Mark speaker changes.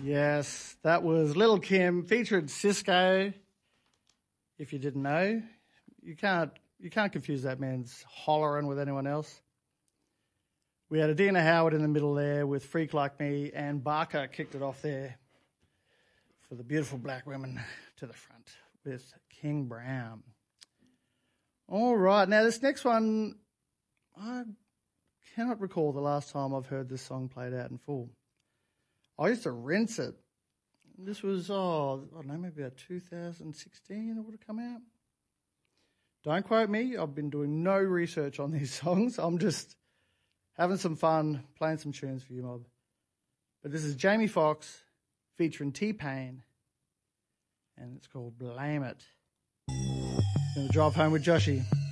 Speaker 1: Yes, that was Lil' Kim featuring Cisco. If you didn't know, you can't confuse that man's hollering with anyone else. We had Adina Howard in the middle there with Freak Like Me, and Barker kicked it off there for the beautiful black women to the front with King Brown. All right, now this next one, I cannot recall the last time I've heard this song played out in full. I used to rinse it. This was, I don't know, maybe about 2016 it would have come out. Don't quote me. I've been doing no research on these songs. I'm just having some fun, playing some tunes for you, mob. But this is Jamie Foxx featuring T-Pain, and it's called Blame It. Gonna drive home with Joshy.